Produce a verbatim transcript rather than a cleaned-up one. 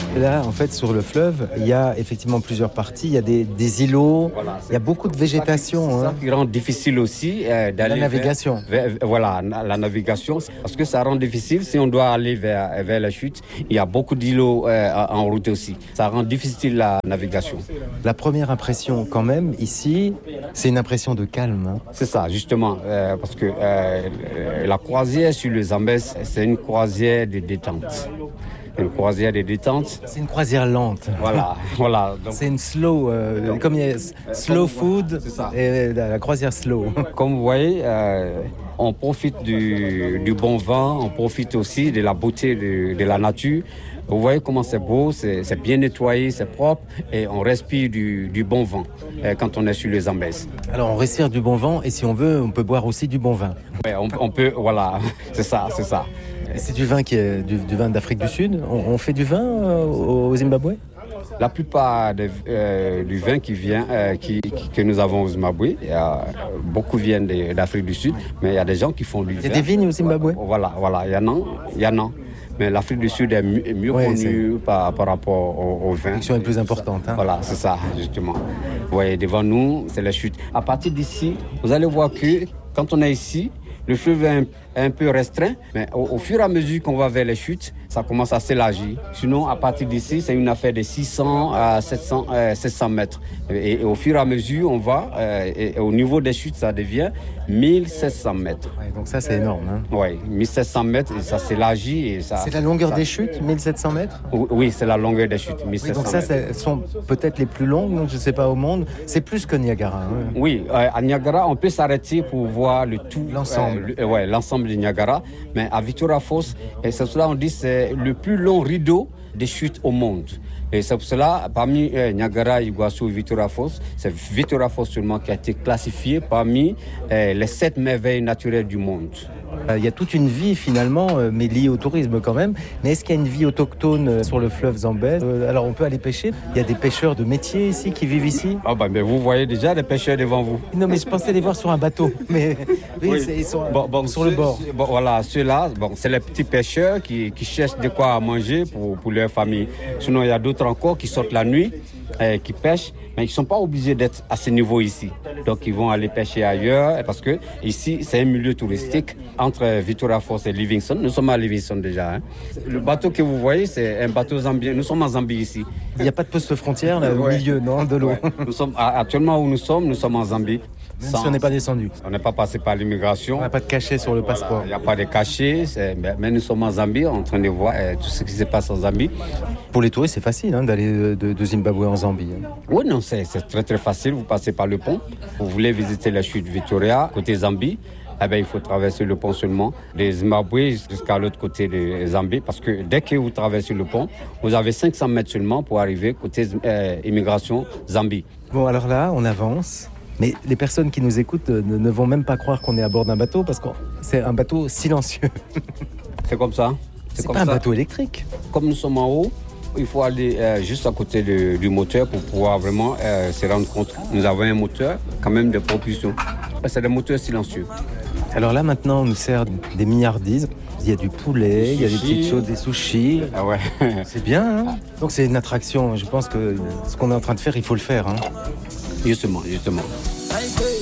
Là, en fait, sur le fleuve, il y a effectivement plusieurs parties. Il y a des, des îlots, Voilà, il y a beaucoup de végétation. C'est ça hein. qui rend difficile aussi euh, d'aller La navigation. Vers, vers- voilà, la navigation. Parce que ça rend difficile si on doit aller vers, vers la chute. Il y a beaucoup d'îlots euh, en route aussi. Ça rend difficile la navigation. La première impression, quand même, ici, c'est une impression de calme. hein. C'est ça, justement. euh, parce que euh, la croisière sur le Zambèze, c'est une croisière de détente. Une croisière de détente. C'est une croisière lente. Voilà, voilà. Donc, C'est une slow, euh, comme il y a slow food c'est ça. et la, la croisière slow. Comme vous voyez, euh, on profite du, du bon vent, on profite aussi de la beauté de, de la nature. Vous voyez comment c'est beau, c'est, c'est bien nettoyé, c'est propre et on respire du, du bon vent euh, quand on est sur les Zambèze. Alors on respire du bon vent et si on veut, on peut boire aussi du bon vin. Ouais, on, on peut, voilà, c'est ça, c'est ça. Et c'est du vin qui est du, du vin d'Afrique du Sud. On, on fait du vin euh, au Zimbabwe? La plupart des, euh, du vin qui vient, euh, qui, qui- que nous avons au Zimbabwe, il y a, beaucoup viennent de- d'Afrique du Sud, mais il y a des gens qui font du vin. Il y a des vignes au Zimbabwe? Voilà, voilà, il y en a, il y en a. Mais l'Afrique du Sud est mieux, est mieux Ouais, connue par, par rapport au, au vin. La production est plus importante. hein. Voilà, c'est ça, justement. Vous voyez, devant nous, c'est la chute. À partir d'ici, vous allez voir que quand on est ici, le fleuve est un, est un peu restreint, mais au, au fur et à mesure qu'on va vers les chutes, ça commence à s'élargir. Sinon, à partir d'ici, c'est une affaire de six cents à sept cents, euh, sept cents mètres. Et, et au fur et à mesure, on va, euh, et, et au niveau des chutes, ça devient mille sept cents mètres. Ouais, donc ça c'est énorme. hein. Oui, mille sept cents mètres, et ça s'élargit. Et ça, C'est la longueur ça- des chutes, mille sept cents mètres? Oui, c'est la longueur des chutes, Oui, mille sept cents donc ça, mètres. ce sont peut-être les plus longues, donc je ne sais pas, au monde. C'est plus que Niagara. hein. Oui, euh, à Niagara, on peut s'arrêter pour voir le tout. L'ensemble. euh, le- ouais, l'ensemble de Niagara. Mais à Victoria Falls, et c'est cela on dit c'est le plus long rideau des chutes au monde. Et c'est pour cela, parmi euh, Niagara, Iguazu et Victoria Falls, c'est Victoria Falls seulement qui a été classifié parmi euh, les sept merveilles naturelles du monde. Euh, Il y a toute une vie finalement, euh, mais liée au tourisme quand même. Mais est-ce qu'il y a une vie autochtone euh, sur le fleuve Zambèze? Euh, Alors on peut aller pêcher. Il y a des pêcheurs de métier ici qui vivent ici. Ah bah, mais vous voyez déjà les pêcheurs devant vous. Non mais je pensais les voir sur un bateau. Mais oui, Oui. c'est- ils sont Bon, bon, sur le ceux- bord. ceux- bon, voilà, ceux-là, bon, c'est les petits pêcheurs qui, qui cherchent de quoi manger pour, pour leur famille. Sinon, il y a d'autres encore qui sortent la nuit, euh, qui pêchent, mais ils ne sont pas obligés d'être à ce niveau ici. Donc, ils vont aller pêcher ailleurs parce que ici, c'est un milieu touristique entre Victoria Falls et Livingstone. Nous sommes à Livingstone déjà. hein. Le bateau que vous voyez, c'est un bateau zambien. Nous sommes en Zambie ici. Il n'y a pas de poste frontière là, au Ouais. milieu, non, de l'eau. Ouais. Nous sommes, actuellement où nous sommes, nous sommes en Zambie. Même Sans- si on n'est pas descendu. on n'est pas passé par l'immigration. On n'a pas de cachet sur le passeport. Il n'y a pas de cachet, c'est- mais, mais nous sommes en Zambie, en train de voir euh, tout ce qui se passe en Zambie. Pour les touristes, c'est facile hein, d'aller de, de- de Zimbabwe en Zambie. hein. Oui, non, c'est c'est très très facile. Vous passez par le pont. Vous voulez visiter la chute Victoria, côté Zambie. Eh bien, il faut traverser le pont seulement de Zimbabwe jusqu'à l'autre côté de Zambie. Parce que dès que vous traversez le pont, vous avez cinq cents mètres seulement pour arriver côté euh, immigration Zambie. Bon, alors là, on avance. Mais les personnes qui nous écoutent euh, ne, ne vont même pas croire qu'on est à bord d'un bateau parce que c'est un bateau silencieux. C'est comme ça. C'est comme pas un ça. bateau électrique. Comme nous sommes en haut, il faut aller euh, juste à côté de- du moteur pour pouvoir vraiment euh, se rendre compte. Nous avons un moteur quand même de propulsion. C'est des moteurs silencieux. Alors là, maintenant, on nous sert des milliardises. Il y a du poulet, il y a des sushis. petites choses, des sushis. Ah ouais. C'est bien, hein. Donc c'est une attraction. Je pense que ce qu'on est en train de faire, il faut le faire. hein. Justement, justement.